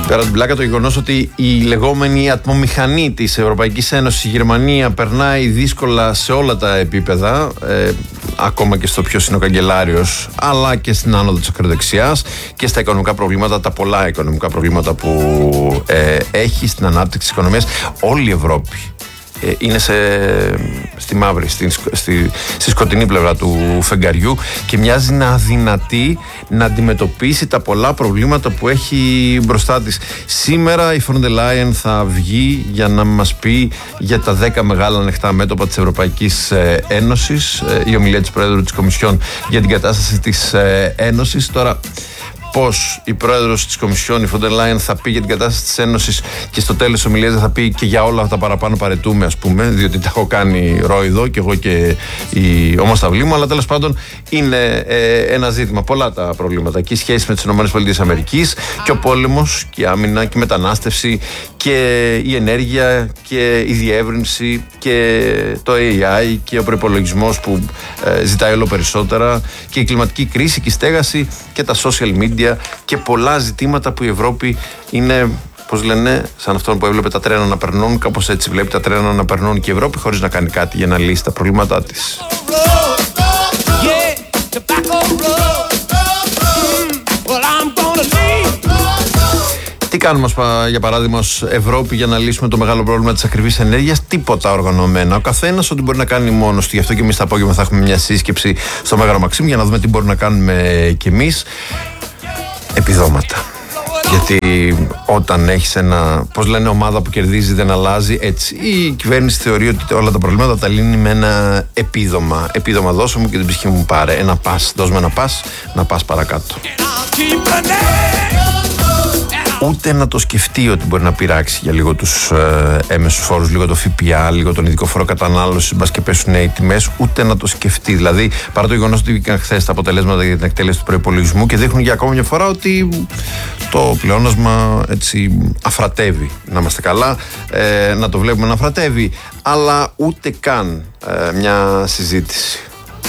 Πέρα την πλάκα, το γεγονός ότι η λεγόμενη ατμομηχανή της Ευρωπαϊκής Ένωσης, η Γερμανία, περνάει δύσκολα σε όλα τα επίπεδα, ακόμα και στο ποιος είναι ο καγκελάριος, αλλά και στην άνοδο της ακροδεξιάς και στα οικονομικά προβλήματα, τα πολλά οικονομικά προβλήματα που έχει στην ανάπτυξη της οικονομίας. Όλη η Ευρώπη είναι στη μαύρη, στη σκοτεινή πλευρά του φεγγαριού και μοιάζει να αδυνατεί να αντιμετωπίσει τα πολλά προβλήματα που έχει μπροστά της. Σήμερα η Von der Leyen θα βγει για να μας πει για τα 10 μεγάλα ανοιχτά μέτωπα της Ευρωπαϊκής Ένωσης, η ομιλία της Πρόεδρου της Κομισιόν για την κατάσταση της Ένωσης. Τώρα, πώς η πρόεδρος της Κομισιόν, η Von der Leyen, θα πει για την κατάσταση της Ένωσης και στο τέλος της ομιλίας δεν θα πει και για όλα τα παραπάνω παρετούμε, ας πούμε, διότι τα έχω κάνει ρόιδο και εγώ και η ομοσταυλή μου, αλλά τέλος πάντων είναι ένα ζήτημα. Πολλά τα προβλήματα και η σχέση με τις ΗΠΑ και ο πόλεμος και η άμυνα και η μετανάστευση και η ενέργεια και η διεύρυνση και το AI και ο προϋπολογισμός που ζητάει όλο περισσότερα και η κλιματική κρίση και η στέγαση και τα social media και πολλά ζητήματα που η Ευρώπη είναι, πώς λένε, σαν αυτόν που έβλεπε τα τρένα να περνούν, κάπως έτσι βλέπει τα τρένα να περνούν και η Ευρώπη χωρίς να κάνει κάτι για να λύσει τα προβλήματά της. Τι κάνουμε, για παράδειγμα, ως Ευρώπη για να λύσουμε το μεγάλο πρόβλημα της ακριβής ενέργειας? Τίποτα οργανωμένα. Ο καθένας ό,τι μπορεί να κάνει μόνος του. Γι' αυτό και εμείς το απόγευμα θα έχουμε μια σύσκεψη στο Μέγαρο Μαξίμου για να δούμε τι μπορούμε να κάνουμε κι εμείς. Επιδόματα. Γιατί όταν έχεις ένα, πώς λένε, ομάδα που κερδίζει δεν αλλάζει, έτσι η κυβέρνηση θεωρεί ότι όλα τα προβλήματα τα λύνει με ένα επίδομα. Επίδομα δώσω μου και την ψυχή μου πάρε. Ένα πας, δώσουμε ένα πας, να πας παρακάτω. Ούτε να το σκεφτεί ότι μπορεί να πειράξει για λίγο τους έμεσους φόρους, λίγο το ΦΠΑ, λίγο τον ειδικό φόρο κατανάλωσης, μπας και πέσουν οι τιμές, ούτε να το σκεφτεί. Δηλαδή, παρά το γεγονός ότι βγήκαν χθες τα αποτελέσματα για την εκτέλεση του προϋπολογισμού και δείχνουν για ακόμα μια φορά ότι το πλεόνασμα έτσι αφρατεύει. Να είμαστε καλά, να το βλέπουμε να αφρατεύει, αλλά ούτε καν μια συζήτηση.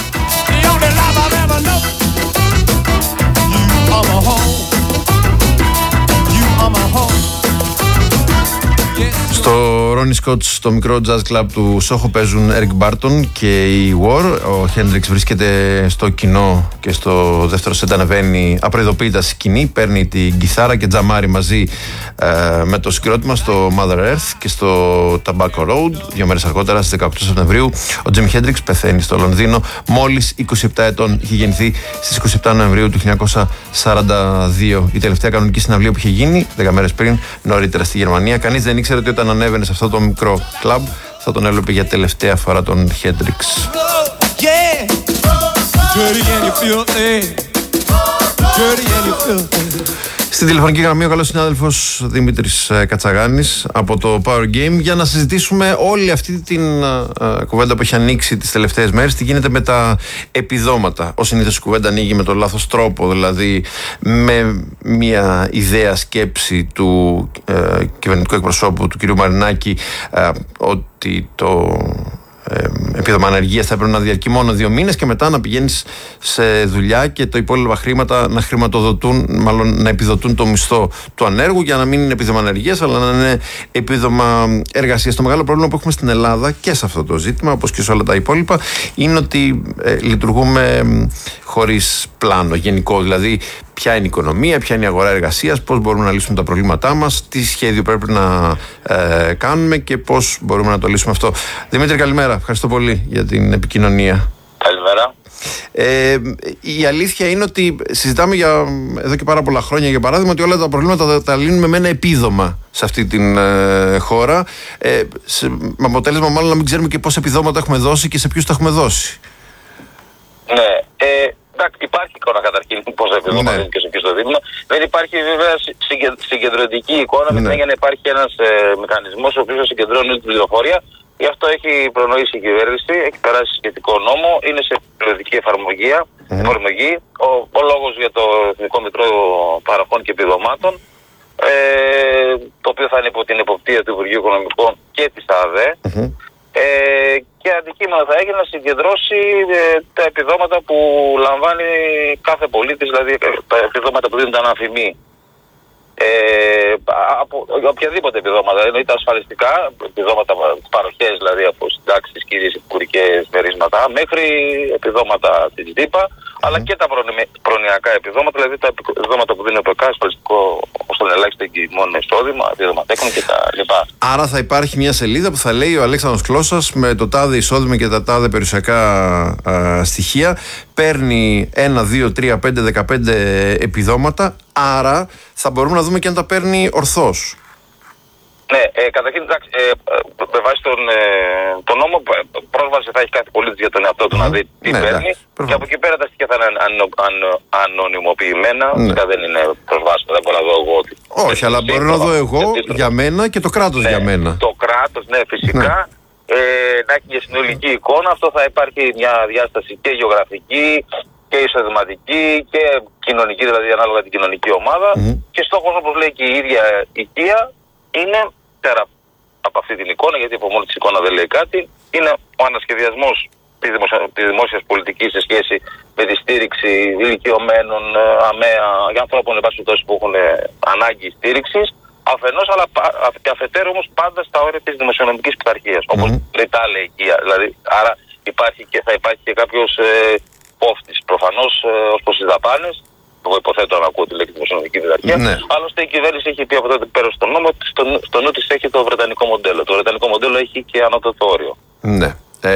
Στο Ronnie Scott's, στο μικρό jazz club του Σόχο, παίζουν Eric Barton και η War. Ο Hendrix βρίσκεται στο κοινό και στο δεύτερο σετ ανεβαίνει απροειδοποίητα στη σκηνή, παίρνει την κιθάρα και τζαμάρει μαζί με το συγκρότημα στο Mother Earth και στο Tobacco Road. 2 μέρες αργότερα, στις 18 Σεπτεμβρίου, ο Jimi Hendrix πεθαίνει στο Λονδίνο, μόλις 27 ετών. Είχε γεννηθεί στις 27 Νοεμβρίου του 1942. Η τελευταία κανονική συναυλία που είχε γίνει 10 μέρες πριν, νωρίτερα στη Γερμανία. Κανείς δεν ήξερε ότι όταν ανέβαινε σε αυτό το μικρό κλαμπ θα τον έβλεπε για τελευταία φορά τον Hendrix. Στην τηλεφωνική γραμμή ο καλός συνάδελφος Δημήτρης Κατσαγάνης από το Power Game για να συζητήσουμε όλη αυτή την κουβέντα που έχει ανοίξει τις τελευταίες μέρες. Τι γίνεται με τα επιδόματα? Ως συνήθως η κουβέντα ανοίγει με τον λάθος τρόπο, δηλαδή με μια ιδέα σκέψη του κυβερνητικού εκπροσώπου του κ. Μαρινάκη ότι το επίδομα ανεργίας θα έπρεπε να διαρκεί μόνο 2 μήνες και μετά να πηγαίνεις σε δουλειά και το υπόλοιπα χρήματα να χρηματοδοτούν, μάλλον να επιδοτούν το μισθό του ανέργου, για να μην είναι επίδομα ανεργίας αλλά να είναι επίδομα εργασίας. Το μεγάλο πρόβλημα που έχουμε στην Ελλάδα και σε αυτό το ζήτημα, όπως και σε όλα τα υπόλοιπα, είναι ότι λειτουργούμε χωρίς πλάνο γενικό. Δηλαδή, ποια είναι η οικονομία, ποια είναι η αγορά εργασίας, πώς μπορούμε να λύσουμε τα προβλήματά μας, τι σχέδιο πρέπει να κάνουμε και πώς μπορούμε να το λύσουμε αυτό. Δημήτρη, καλημέρα. Ευχαριστώ πολύ για την επικοινωνία. Καλημέρα. Η αλήθεια είναι ότι συζητάμε εδώ και πάρα πολλά χρόνια, για παράδειγμα, ότι όλα τα προβλήματα τα λύνουμε με ένα επίδομα σε αυτή την χώρα. Με αποτέλεσμα, μάλλον, να μην ξέρουμε και πόσα επιδόματα έχουμε δώσει και σε ποιους τα έχουμε δώσει. Ναι. Υπάρχει εικόνα καταρχήν πόσα επιδόματα δίνουν και σε ποιους το δίνουν. Δεν υπάρχει βέβαια συγκεντρωτική εικόνα, με την έννοια να υπάρχει ένας μηχανισμός ο οποίος συγκεντρώνει την πληροφορία. Γι' αυτό έχει προνοήσει η κυβέρνηση, έχει περάσει σχετικό νόμο, είναι σε περιοδική εφαρμογή. Ο λόγος για το Εθνικό Μητρό Παροχών και Επιδομάτων, το οποίο θα είναι υπό την εποπτεία του Υπουργείου Οικονομικών και της ΑΔΕ. Και αντικείμενο θα έγινε να συγκεντρώσει τα επιδόματα που λαμβάνει κάθε πολίτης, δηλαδή τα επιδόματα που δίνουν αναμφιμή. από οποιαδήποτε επιδόματα, είτε ασφαλιστικά, επιδόματα, παροχές δηλαδή από συντάξεις, κυρίες επικουρικές μερίσματα, μέχρι επιδόματα της ΔΥΠΑ, αλλά και τα προνοιακά επιδόματα, δηλαδή τα επιδόματα που δίνει ο ΕΠΚ, ασφαλιστικό στον ελάχιστο εγκυμμένο εισόδημα, επίδομα τέκνων κτλ. Άρα θα υπάρχει μια σελίδα που θα λέει ο Αλέξανδρος Κλώσσας με το τάδε εισόδημα και τα τάδε περιουσιακά στοιχεία παίρνει 1, 2, 3, 5, 15 επιδόματα, άρα θα μπορούμε να δούμε και αν τα παίρνει ορθώς. Ναι, καταρχήν με βάση τον νόμο πρόσβαση θα έχει κάθε πολίτης για τον εαυτό του να δει τι παίρνει, και από εκεί πέρα τα στοιχεία θα είναι ανωνυμοποιημένα, δεν είναι προσβάσιμο, δεν μπορώ να δω εγώ ότι... Όχι, αλλά μπορώ να δω εγώ για μένα και το κράτος για μένα. Το κράτος, ναι, φυσικά. Να έχει μια συνολική εικόνα, αυτό θα υπάρχει μια διάσταση και γεωγραφική και εισοδηματική και κοινωνική, δηλαδή ανάλογα την κοινωνική ομάδα, και στόχος, όπως λέει και η ίδια οικία, είναι πέρα από αυτή την εικόνα, γιατί από μόνη της εικόνα δεν λέει κάτι, είναι ο ανασχεδιασμός της δημόσιας πολιτικής σε σχέση με τη στήριξη ηλικιωμένων, αμαία, για ανθρώπων που έχουν ανάγκη στήριξης, αφενός, αλλά και αφετέρου όμως πάντα στα όρια της δημοσιονομικής πειθαρχίας, όπως ρητά λέει η οικία. Δηλαδή, άρα θα υπάρχει και κάποιος πόφτης προφανώς ως προς τις δαπάνες. Εγώ υποθέτω να ακούω τη λέξη δημοσιονομική πειθαρχία. Άλλωστε η κυβέρνηση έχει πει από τότε πέρα στον νόμο, στο νου της έχει το βρετανικό μοντέλο. Το βρετανικό μοντέλο έχει και ανώτατο όριο. Ναι.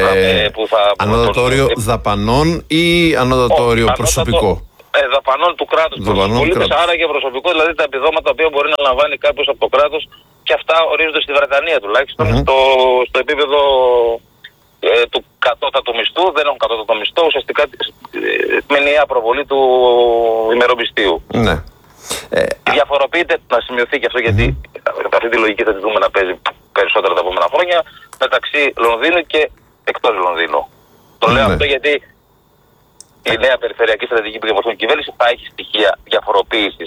Ανώτατο όριο δαπανών ή ανώτατο όριο προσωπικό? Δαπανών του κράτους προς τους πολίτες, άρα και προσωπικό, δηλαδή τα επιδόματα τα οποία μπορεί να λαμβάνει κάποιος από το κράτος, και αυτά ορίζονται στη Βρετανία τουλάχιστον, στο επίπεδο του κατώτατου μισθού, δεν έχουν κατώτατο μισθό, ουσιαστικά με ενιαία προβολή του ημερομισθίου. Ναι. Διαφοροποιείται, να σημειωθεί και αυτό, γιατί αυτή τη λογική θα τη δούμε να παίζει περισσότερα τα επόμενα χρόνια, μεταξύ Λονδίνου και εκτός Λονδίνου. Το λέω αυτό γιατί η νέα περιφερειακή στρατηγική που διαμορφώνει η κυβέρνηση θα έχει στοιχεία διαφοροποίησης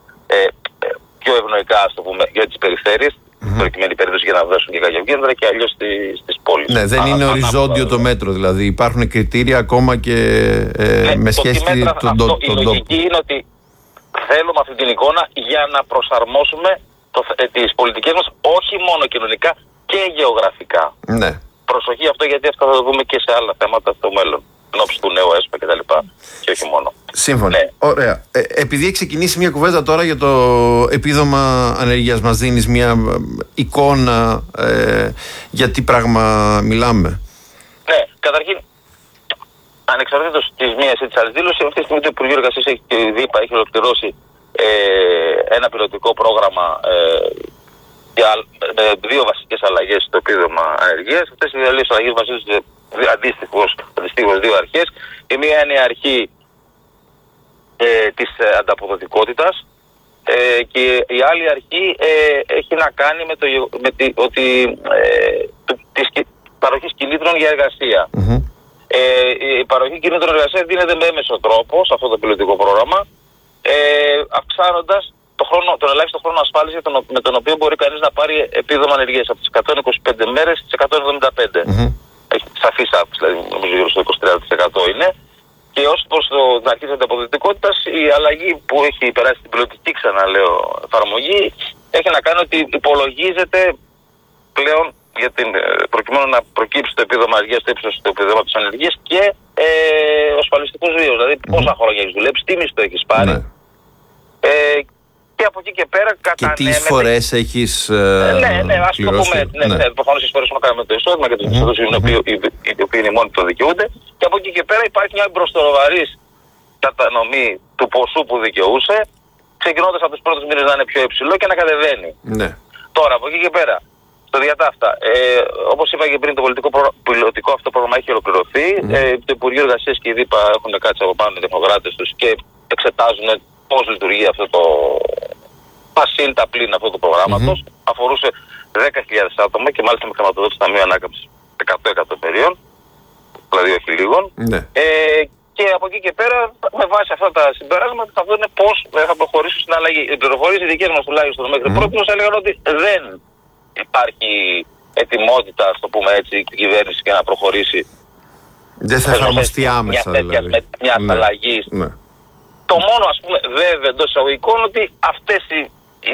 πιο ευνοϊκά, ας το πούμε, για τις περιφέρειες, προκειμένη περίπτωση για να δώσουν και κάποια κέντρα, και αλλιώς στις πόλεις. Ναι, δεν είναι οριζόντιο το μέτρο, δηλαδή υπάρχουν κριτήρια ακόμα και με σχέση με τον τόπο. Η λογική είναι ότι θέλουμε αυτή την εικόνα για να προσαρμόσουμε τις πολιτικές μας όχι μόνο κοινωνικά και γεωγραφικά. Ναι. Προσοχή αυτό, γιατί αυτά θα το δούμε και σε άλλα θέματα στο μέλλον, ενώπιση του νέου ΕΣΠΑ κτλ. Και όχι μόνο. Σύμφωνα. Ναι. Ωραία. Επειδή έχει ξεκινήσει μια κουβέντα τώρα για το επίδομα ανεργίας, μας δίνεις μια εικόνα για τι πράγμα μιλάμε? Ναι, καταρχήν, ανεξαρτήτως της μίας ή της άλλης δήλωσης, αυτή τη στιγμή το Υπουργείο Εργασίας και η ΔΥΠΑ έχει ολοκληρώσει ένα πιλωτικό πρόγραμμα για δύο βασικές αλλαγές στο επίδομα ανεργίας. Αυτές οι δύο αλλαγές βασίζονται αντίστοιχως δύο αρχές. Η μία είναι η αρχή της ανταποδοτικότητας, και η άλλη αρχή έχει να κάνει με της παροχής κινήτρων για εργασία. Η παροχή κινήτρων εργασίας δίνεται με έμεσο τρόπο σε αυτό το πιλωτικό πρόγραμμα, αυξάνοντας τον ελάχιστο χρόνο ασφάλισης με τον οποίο μπορεί κανείς να πάρει επίδομα ανεργίας από τις 125 μέρες στις 175. Έχει σαφής αύξηση, δηλαδή νομίζω γύρω στο 23% είναι. Και ως προς την αρχή της ανταποδοτικότητας, η αλλαγή που έχει περάσει στην πιλωτική, ξαναλέω, εφαρμογή, έχει να κάνει ότι υπολογίζεται πλέον προκειμένου να προκύψει το επίδομα ανεργίας, το ύψος του επιδόματος ανεργίας, και ο ασφαλιστικός βίος. Δηλαδή πόσα χρόνια έχεις δουλέψει, τι μισθό έχεις πάρει. Και από εκεί και πέρα κατανέμεται. Και τι φορές έχεις ας το πούμε. Προφανώς τις φορές που κάνουμε το εισόδημα και τους μισθούς οι οποίοι είναι οι μόνοι που το δικαιούνται. Και από εκεί και πέρα υπάρχει μια μπροστοβαρής κατανομή του ποσού που δικαιούσε, ξεκινώντας από τους πρώτους μήνες να είναι πιο υψηλό και να κατεβαίνει. Ναι. Τώρα, από εκεί και πέρα, στο διατάφτα, όπως είπα και πριν, το πιλωτικό αυτό πρόγραμμα έχει ολοκληρωθεί. Το Υπουργείο Εργασίας και η ΔΥΠΑ έχουν κάτσει από πάνω οι τεχνοκράτες τους και εξετάζουν πώς λειτουργεί αυτό το πασίν τα πλήν αυτού του προγράμματος. Αφορούσε 10.000 άτομα και μάλιστα με χρηματοδότηση Ταμείου Ανάκαμψης 100 εκατομμυρίων, δηλαδή όχι λίγων. Και από εκεί και πέρα, με βάση αυτά τα συμπεράσματα, θα δούμε πώς θα προχωρήσουν στην αλλαγή. Οι πληροφορίες οι δικές μας τουλάχιστον μέχρι πρώτης έλεγαν ότι δεν υπάρχει ετοιμότητα, ας το πούμε έτσι, η κυβέρνηση για να προχωρήσει. Δεν θα εφαρμοστεί άμεσα, δηλαδή. Μια αλλαγή. Το μόνο, ας πούμε, βέβαια εντός εισαγωγικών, ότι αυτές οι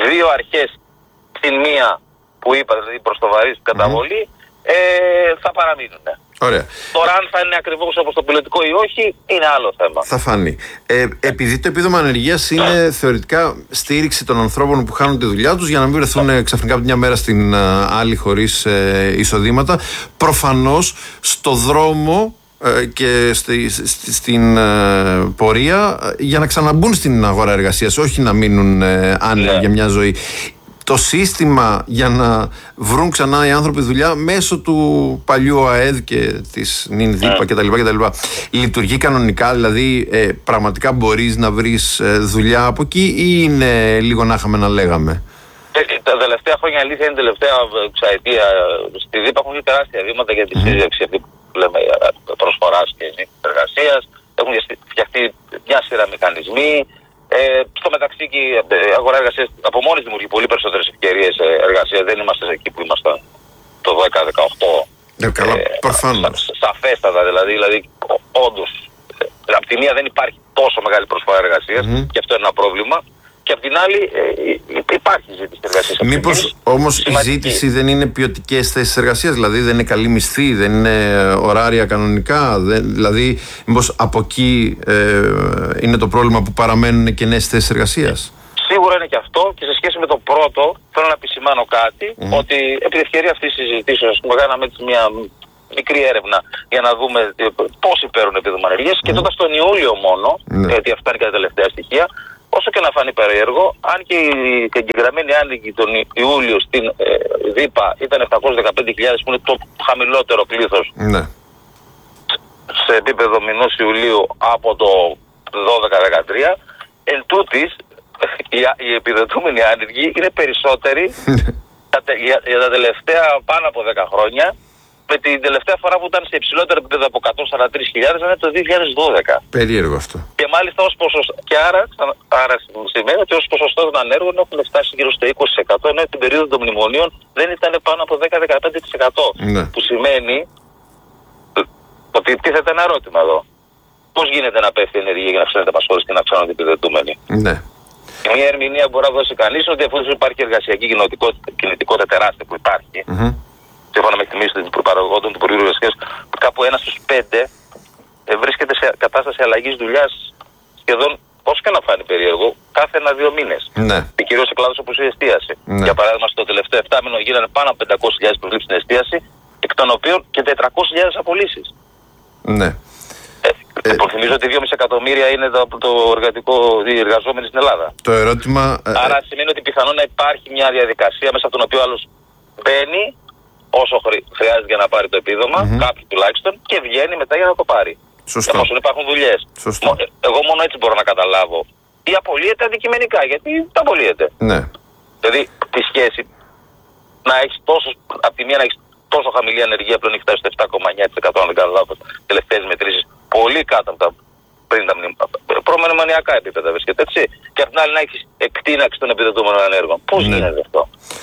δύο αρχές στην μία που είπα, δηλαδή προς το βαρύ καταβολή, θα παραμείνουν. Ωραία. Τώρα αν θα είναι ακριβώς όπως το πιλωτικό ή όχι είναι άλλο θέμα. Θα φανεί. Επειδή το επίδομα ανεργίας είναι θεωρητικά στήριξη των ανθρώπων που χάνουν τη δουλειά τους για να μην βρεθούν ξαφνικά από τη μια μέρα στην άλλη χωρίς εισοδήματα, προφανώς στο δρόμο και στην πορεία για να ξαναμπούν στην αγορά εργασίας, όχι να μείνουν άνεργοι για μια ζωή. Το σύστημα για να βρουν ξανά οι άνθρωποι δουλειά μέσω του παλιού ΑΕΔ και της ΝΙΝΔΙΠΑ κτλ. Λειτουργεί κανονικά, δηλαδή πραγματικά μπορείς να βρεις δουλειά από εκεί ή είναι λίγο να είχαμε να λέγαμε? Τα τελευταία χρόνια, αλήθεια είναι, τελευταία εξαετία στη ΔΥΠΑ έχουν γίνει τεράστια βήματα για τη σύζευξη αυτή που λέμε προσφοράς και εργασίας. Έχουν φτιαχτεί μια σειρά μηχανισμοί. Στο μεταξύ και η αγορά εργασίας από μόνη δημιουργεί πολύ περισσότερες ευκαιρίες εργασίας. Δεν είμαστε εκεί που ήμασταν το 10-18. Καλά, προφανώς. Σαφέστατα δηλαδή όντως. Από τη μία δεν υπάρχει τόσο μεγάλη προσφορά εργασίας και αυτό είναι ένα πρόβλημα. Και απ' την άλλη υπάρχει ζήτηση εργασίας. Μήπως όμως η ζήτηση δεν είναι ποιοτικές θέσεις εργασίας, δηλαδή δεν είναι καλή μισθή, δεν είναι ωράρια κανονικά, δηλαδή μήπως από εκεί είναι το πρόβλημα που παραμένουν κενές θέσεις εργασίας? Σίγουρα είναι και αυτό, και σε σχέση με το πρώτο θέλω να επισημάνω κάτι, ότι επί ευκαιρία αυτής της συζητήσεως κάναμε έτσι μια μικρή έρευνα για να δούμε πόσοι παίρνουν επίδομα ανεργίας και τότε στον Ιούλιο μόνο, γιατί αυτά είναι και τα τελευταία στοιχεία. Όσο και να φανεί περίεργο, αν και οι εγγεγραμμένοι άνοιγοι τον Ιούλιο στην ΔΥΠΑ ήταν 715.000, που είναι το χαμηλότερο πλήθος σε επίπεδο μηνός Ιουλίου από το 12-13, εν τούτης οι επιδοτούμενοι άνεργοι είναι περισσότεροι για τα τελευταία πάνω από 10 χρόνια, με την τελευταία φορά που ήταν σε υψηλότερο επίπεδο από 143.000 είναι το 2012. Περίεργο αυτό. Και μάλιστα ως ποσοστό. Και άρα σημαίνει ότι ως ποσοστό των ανέργων έχουν φτάσει γύρω στο 20%, ενώ την περίοδο των μνημονίων δεν ήταν πάνω από 10-15%. Που σημαίνει ότι τίθεται ένα ερώτημα εδώ. Πώς γίνεται να πέφτει η ενέργεια για να αυξάνεται η απασχόληση και να αυξάνονται οι επιδοτούμενοι? Μια ερμηνεία που μπορεί να δώσει κανείς ότι εφόσον υπάρχει εργασιακή κινητικότητα τεράστια που υπάρχει, σύμφωνα με εκτιμήσεις των προπαραγόντων του Υπουργείου Εργασίας, κάπου 1 στους 5 βρίσκεται σε κατάσταση αλλαγής δουλειάς σχεδόν, όσο και να φάνει περίεργο, κάθε 1-2 μήνες. Και κυρίως σε κλάδους όπως η εστίαση. Για παράδειγμα, στο τελευταίο 7 μήνο γίνανε πάνω από 500.000 προσλήψεις στην εστίαση, εκ των οποίων και 400.000 απολύσεις. Υποθυμίζω ότι 2,5 εκατομμύρια είναι οι εργαζόμενοι στην Ελλάδα. Το ερώτημα. Άρα σημαίνει ότι πιθανόν να υπάρχει μια διαδικασία μέσα από την οποία ο άλλος μπαίνει όσο χρειάζεται για να πάρει το επίδομα, κάποιοι τουλάχιστον, και βγαίνει μετά για να το πάρει. Σωστό. Εφόσον υπάρχουν δουλειές. Εγώ μόνο έτσι μπορώ να καταλάβω. Ή απολύεται αντικειμενικά, γιατί τα απολύεται. Δηλαδή τη σχέση να έχει από τη μία να έχει τόσο χαμηλή ανεργία, πλέον έχει φτάσει στο 7,9%, αν δεν κάνω λάθος, τελευταίες μετρήσεις, πολύ κάτω από τα πριν τα προμενομανιακά επίπεδα βρίσκεται, έτσι. Και απ' την άλλη να έχει εκτείναξη των επιδοτούμενων ανέργων. Πώς γίνεται αυτό?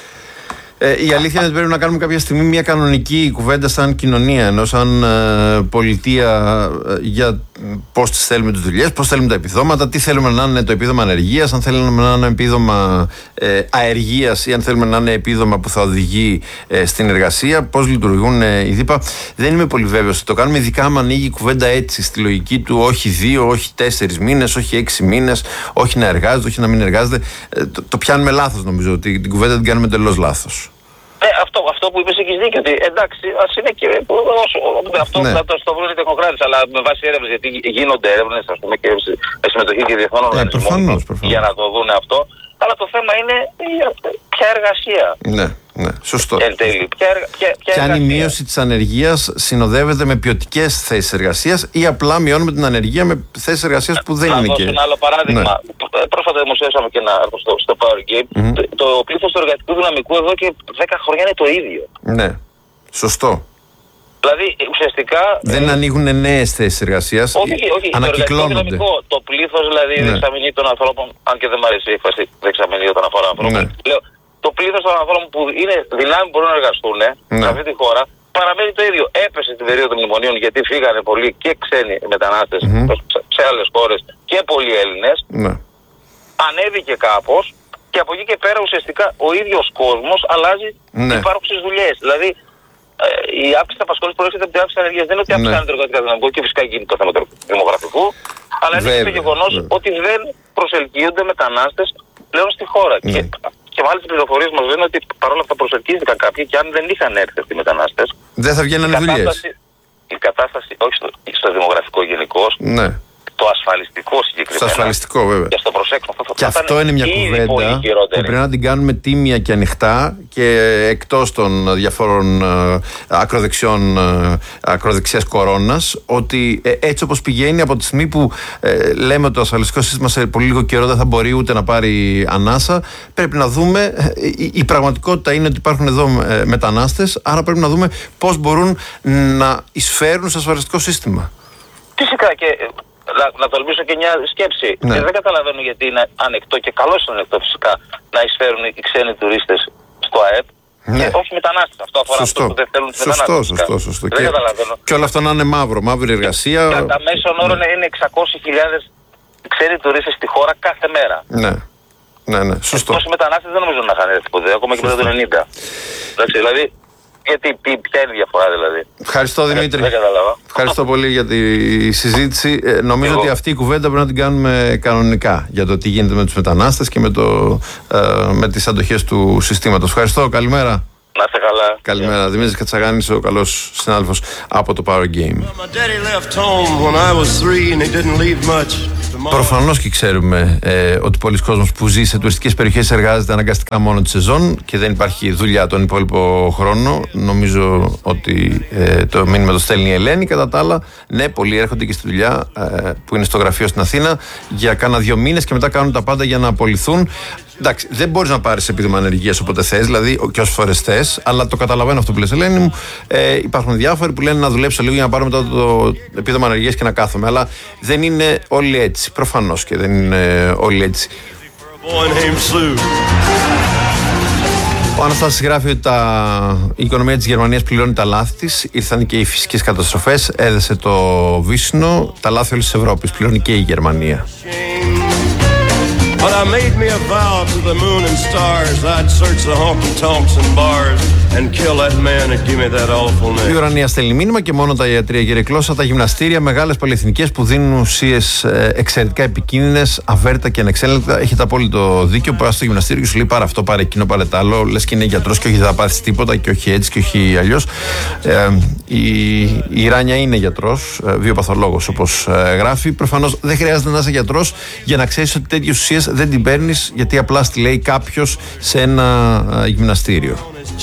Η αλήθεια είναι ότι πρέπει να κάνουμε κάποια στιγμή μια κανονική κουβέντα σαν κοινωνία, ενώ σαν πολιτεία, για πώς τις θέλουμε τις δουλειές, πώς θέλουμε τα επιδόματα, τι θέλουμε να είναι το επίδομα ανεργίας, αν θέλουμε να είναι επίδομα αεργίας ή αν θέλουμε να είναι επίδομα που θα οδηγεί στην εργασία, πώς λειτουργούν οι ΔΥΠΑ. Δεν είμαι πολύ βέβαιος ότι το κάνουμε, ειδικά αν ανοίγει η κουβέντα έτσι, στη λογική του όχι 2, όχι 4 μήνες, όχι 6 μήνες, όχι να εργάζεται, όχι να μην εργάζεται. Το πιάνουμε λάθος, νομίζω, ότι την κουβέντα την κάνουμε εντελώς λάθος. Αυτό που είπες έχεις δίκιο, ότι εντάξει, ας είναι και αυτό θα το βρουν οι τεχνοκράτες, αλλά με βάση έρευνες, γιατί γίνονται έρευνες, ας πούμε, και με συμμετοχή και διεθνών οργανισμών για να το δουν αυτό. Αλλά το θέμα είναι ποια εργασία. Ναι, σωστό. Εν τέλει, και αν η μείωση της ανεργίας συνοδεύεται με ποιοτικές θέσεις εργασίας ή απλά μειώνουμε την ανεργία με θέσεις εργασίας που δεν είναι και. Να δώσω ένα άλλο παράδειγμα. Πρόσφατα δημοσιεύσαμε και ένα άρθρο στο Power Game. Το πλήθος του εργατικού δυναμικού εδώ και 10 χρόνια είναι το ίδιο. Ναι, σωστό. Δηλαδή ουσιαστικά. Δεν ανοίγουν νέες θέσεις εργασίας. Όχι. Ανακυκλώνονται. Το πλήθος δηλαδή δεξαμενή των ανθρώπων, αν και δεν μου αρέσει η έκφραση δεξαμενή όταν αφορά ανθρώπων. Λέω, το πλήθος των ανθρώπων που είναι δυνάμει που μπορούν να εργαστούν σε αυτή τη χώρα παραμένει το ίδιο. Έπεσε την περίοδο των μνημονίων γιατί φύγανε πολλοί και ξένοι μετανάστες σε άλλες χώρες και πολλοί Έλληνες. Ανέβηκε κάπως και από εκεί και πέρα ουσιαστικά ο ίδιος κόσμος αλλάζει τις υπάρχουσες δουλειές. Δηλαδή η αύξηση της απασχόλησης προέρχεται από την αύξηση της ανεργίας. Δεν είναι ότι αύξηση το εργατικό δυναμικό και φυσικά γίνει το θέμα του δημογραφικού, αλλά είναι και το γεγονός ότι δεν προσελκύονται μετανάστες πλέον στη χώρα. Και μάλιστα οι πληροφορίες μας λένε ότι παρόλα αυτά προσελκύθηκαν κάποιοι και αν δεν είχαν έρθει αυτοί οι μετανάστες, δεν θα βγαίνανε δουλειές. Η κατάσταση, όχι στο δημογραφικό γενικώς, το ασφαλιστικό συγκεκριμένα. Στο ασφαλιστικό, βέβαια. Και στο προσέξιμο. Και αυτό είναι μια κουβέντα που πρέπει να την κάνουμε τίμια και ανοιχτά και εκτός των διαφόρων ακροδεξιάς κορώνας, ότι έτσι όπως πηγαίνει από τη στιγμή που λέμε ότι το ασφαλιστικό σύστημα σε πολύ λίγο καιρό δεν θα μπορεί ούτε να πάρει ανάσα, πρέπει να δούμε, η πραγματικότητα είναι ότι υπάρχουν εδώ μετανάστες, άρα πρέπει να δούμε πώς μπορούν να εισφέρουν στο ασφαλιστικό σύστημα. Φυσικά και να τολμήσω και μια σκέψη. Και δεν καταλαβαίνω γιατί είναι ανεκτό και καλώς είναι ανεκτό φυσικά να εισφέρουν οι ξένοι τουρίστες στο ΑΕΠ. Και όχι μετανάστες. Αυτό αφορά αυτούς που δεν θέλουν τη μετανάστευση. Σωστό. Δεν καταλαβαίνω. Και όλα αυτά να είναι μαύρη εργασία. Κατά μέσον όρο είναι 600.000 ξένοι τουρίστες στη χώρα κάθε μέρα. Ναι, σωστό. Τόσοι μετανάστες δεν νομίζω να είχαν έρθει ποτέ, ακόμα και μετά το 90. Εντάξει, δηλαδή. Γιατί, ποια είναι η διαφορά δηλαδή. Ευχαριστώ Δημήτρη. Δεν καταλάβα. Ευχαριστώ πολύ για τη συζήτηση. Νομίζω ότι αυτή η κουβέντα πρέπει να την κάνουμε κανονικά για το τι γίνεται με τους μετανάστες και με τις αντοχές του συστήματος. Ευχαριστώ. Καλημέρα. Να είστε καλά. Καλημέρα. Δημήτρης Κατσαγάνης, ο καλός συνάδελφος από το Power Game. Προφανώς και ξέρουμε ότι πολλοί κόσμος που ζει σε τουριστικές περιοχές εργάζεται αναγκαστικά μόνο τη σεζόν και δεν υπάρχει δουλειά τον υπόλοιπο χρόνο. Νομίζω ότι το μήνυμα το στέλνει η Ελένη. Κατά τα άλλα, ναι, πολλοί έρχονται και στη δουλειά που είναι στο γραφείο στην Αθήνα για κάνα 2 μήνες και μετά κάνουν τα πάντα για να απολυθούν. Εντάξει, δεν μπορείς να πάρεις επίδομα ανεργίας όποτε θες, δηλαδή και όσες φορές θες, αλλά το καταλαβαίνω αυτό που λες, Ελένη μου. Υπάρχουν διάφοροι που λένε να δουλέψω λίγο για να πάρω μετά το επίδομα ανεργίας και να κάθομαι. Αλλά δεν είναι όλοι έτσι. Προφανώς και δεν είναι όλοι έτσι. Ο Αναστάσης γράφει ότι η οικονομία της Γερμανίας πληρώνει τα λάθη της. Ήρθαν και οι φυσικές καταστροφές, έδεσε το βύσσινο. Τα λάθη όλης της Ευρώπης πληρώνει και η Γερμανία. But I made me a vow to the moon and stars I'd search the honky-tonks and bars and kill that man and give me that awful name. Η Ουρανία στέλνει μήνυμα και μόνο τα ιατρεία γερεκλώσσα, τα γυμναστήρια, μεγάλες πολυεθνικές που δίνουν ουσίες εξαιρετικά επικίνδυνες, αβέρτα και ανεξέλεγκτα. Έχετε απόλυτο δίκιο. Πας στο γυμναστήριο και σου λέει πάρε αυτό, πάρε εκείνο, πάρε τ' άλλο. Λες και είναι γιατρός και όχι δεν θα πάθεις τίποτα και όχι έτσι και όχι αλλιώς. Η Ράνια είναι γιατρός, βιοπαθολόγος όπως γράφει. Προφανώς δεν χρειάζεται να είσαι γιατρός για να ξέρεις ότι τέτοιες ουσίες δεν την παίρνεις γιατί απλά στη λέει κάποιος σε ένα γυμναστήριο.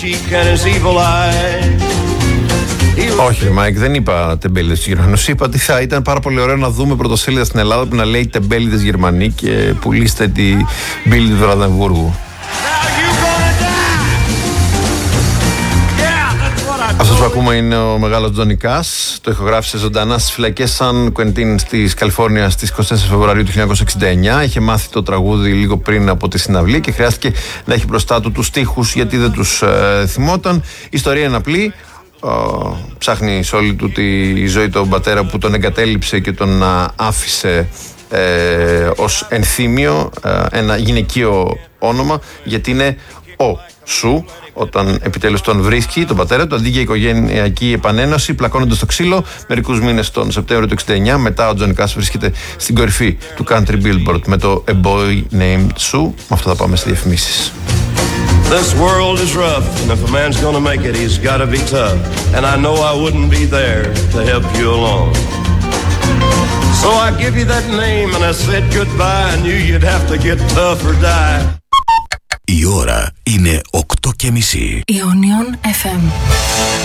Όχι, Μάικ, δεν είπα τεμπέληδες τους Γερμανούς. Είπα ότι θα ήταν πάρα πολύ ωραίο να δούμε πρωτοσέλιδα στην Ελλάδα που να λέει τεμπέληδες Γερμανοί και πουλήστε την μπύλη του Βραδεμβούργου. Αυτός που ακούμε είναι ο μεγάλος Τζόνι Κας. Το ηχογράφησε ζωντανά στις φυλακές Σαν Κουεντίν της Καλιφόρνιας στις 24 Φεβρουαρίου του 1969. Είχε μάθει το τραγούδι λίγο πριν από τη συναυλία και χρειάστηκε να έχει μπροστά του τους στίχους γιατί δεν τους θυμόταν. Η ιστορία είναι απλή. Ψάχνει σε όλη του τη ζωή τον πατέρα που τον εγκατέλειψε και τον άφησε ως ενθύμιο, ένα γυναικείο όνομα, γιατί είναι ο Σου. Όταν επιτέλους τον βρίσκει, τον πατέρα του, αντί για οικογενειακή επανένωση, πλακώνονται στο ξύλο. Μερικούς μήνες τον Σεπτέμβριο του 1969, μετά ο Τζόνι Κας βρίσκεται στην κορυφή του Country Billboard με το A Boy Named Sue. Με αυτό θα πάμε στις διαφημίσεις. This world is rough, and if a man's gonna make it, he's gotta be tough. And I know I wouldn't be there to help you along. So I give you that name and I said goodbye. I knew you'd have to get tough or die. Η ώρα είναι 8:30. Ionion FM.